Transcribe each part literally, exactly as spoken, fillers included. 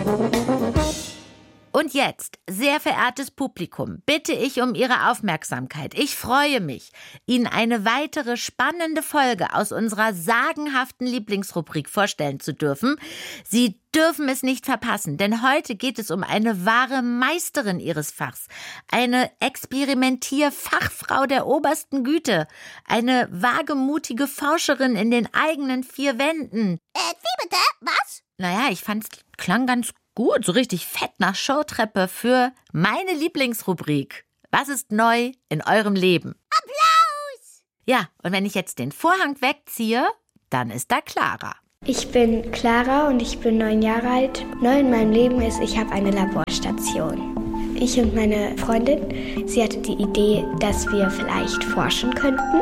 Und jetzt, sehr verehrtes Publikum, bitte ich um Ihre Aufmerksamkeit. Ich freue mich, Ihnen eine weitere spannende Folge aus unserer sagenhaften Lieblingsrubrik vorstellen zu dürfen. Sie dürfen es nicht verpassen, denn heute geht es um eine wahre Meisterin ihres Fachs, eine Experimentierfachfrau der obersten Güte, eine wagemutige Forscherin in den eigenen vier Wänden. Äh, wie bitte? Was? Naja, ich fand's klang ganz gut, so richtig fett nach Showtreppe für meine Lieblingsrubrik. Was ist neu in eurem Leben? Applaus! Ja, und wenn ich jetzt den Vorhang wegziehe, dann ist da Clara. Ich bin Clara und ich bin neun Jahre alt. Neu in meinem Leben ist, ich habe eine Laborstation. Ich und meine Freundin, sie hatte die Idee, dass wir vielleicht forschen könnten.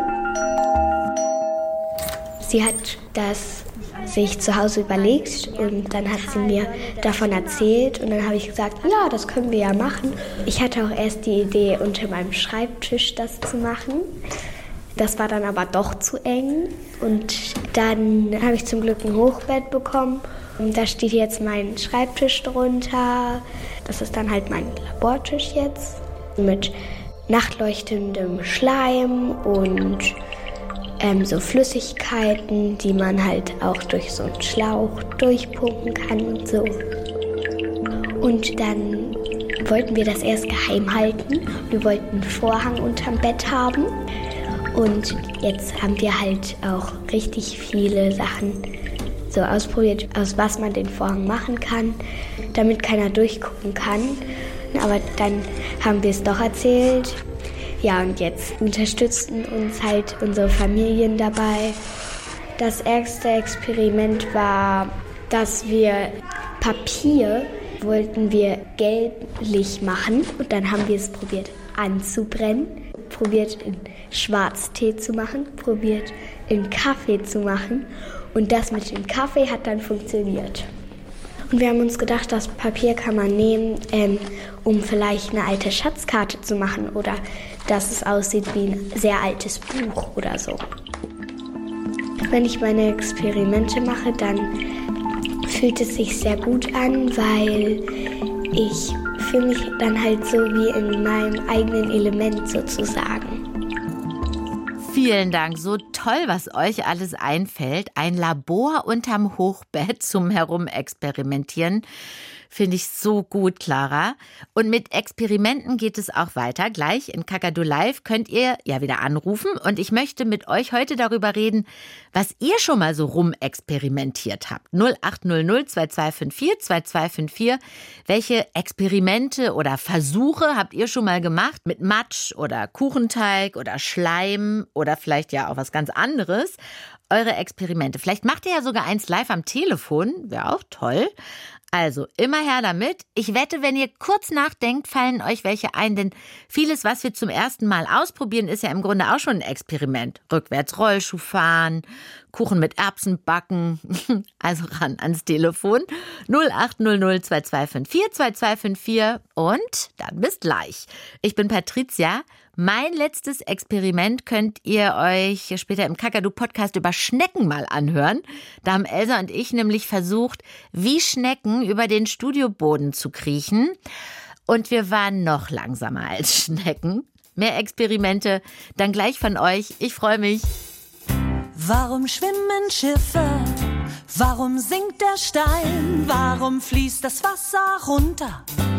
Sie hat das sich zu Hause überlegt und dann hat sie mir davon erzählt und dann habe ich gesagt, ja, das können wir ja machen. Ich hatte auch erst die Idee, unter meinem Schreibtisch das zu machen. Das war dann aber doch zu eng und dann habe ich zum Glück ein Hochbett bekommen. Und da steht jetzt mein Schreibtisch drunter. Das ist dann halt mein Labortisch jetzt mit nachtleuchtendem Schleim und ähm, so Flüssigkeiten, die man halt auch durch so einen Schlauch durchpumpen kann und so. Und dann wollten wir das erst geheim halten. Wir wollten einen Vorhang unterm Bett haben. Und jetzt haben wir halt auch richtig viele Sachen so ausprobiert, aus was man den Vorhang machen kann, damit keiner durchgucken kann. Aber dann haben wir es doch erzählt. Ja, und jetzt unterstützen uns halt unsere Familien dabei. Das erste Experiment war, dass wir Papier wollten wir gelblich machen und dann haben wir es probiert anzubrennen, probiert in Schwarztee zu machen, probiert in Kaffee zu machen und das mit dem Kaffee hat dann funktioniert. Und wir haben uns gedacht, das Papier kann man nehmen, ähm, um vielleicht eine alte Schatzkarte zu machen oder dass es aussieht wie ein sehr altes Buch oder so. Wenn ich meine Experimente mache, dann fühlt es sich sehr gut an, weil ich fühle mich dann halt so wie in meinem eigenen Element sozusagen. Vielen Dank, so toll, was euch alles einfällt. Ein Labor unterm Hochbett zum Herumexperimentieren. Finde ich so gut, Clara. Und mit Experimenten geht es auch weiter. Gleich in Kakadu Live könnt ihr ja wieder anrufen. Und ich möchte mit euch heute darüber reden, was ihr schon mal so rumexperimentiert habt. null acht null null zwei zwei fünf vier zwei zwei fünf vier. Welche Experimente oder Versuche habt ihr schon mal gemacht? Mit Matsch oder Kuchenteig oder Schleim oder vielleicht ja auch was ganz anderes? Eure Experimente. Vielleicht macht ihr ja sogar eins live am Telefon. Wäre auch toll. Also, immer her damit. Ich wette, wenn ihr kurz nachdenkt, fallen euch welche ein, denn vieles, was wir zum ersten Mal ausprobieren, ist ja im Grunde auch schon ein Experiment. Rückwärts Rollschuh fahren, Kuchen mit Erbsen backen, also ran ans Telefon. null acht null null zwei zwei fünf vier zwei zwei fünf vier und dann bis gleich. Ich bin Patricia. Mein letztes Experiment könnt ihr euch später im Kakadu-Podcast über Schnecken mal anhören. Da haben Elsa und ich nämlich versucht, wie Schnecken über den Studioboden zu kriechen. Und wir waren noch langsamer als Schnecken. Mehr Experimente dann gleich von euch. Ich freue mich. Warum schwimmen Schiffe? Warum sinkt der Stein? Warum fließt das Wasser runter?